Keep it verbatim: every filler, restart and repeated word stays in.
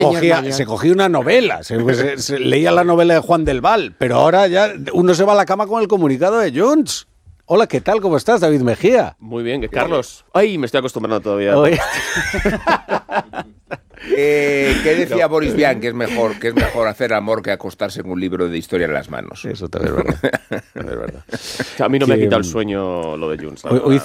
cogía, se cogía una novela, se, se, se leía la novela de Juan del Val, pero ahora ya uno se va a la cama con el comunicado de Junts. Hola, ¿qué tal? ¿Cómo estás, David Mejía? Muy bien, Carlos. Ay, me estoy acostumbrando todavía. Eh, ¿Qué decía no. Boris Vian? Que es mejor, que es mejor hacer amor que acostarse con un libro de historia en las manos. Eso también es verdad. Es verdad. A mí no que, me ha quitado el sueño lo de Junts. Hoy, hoy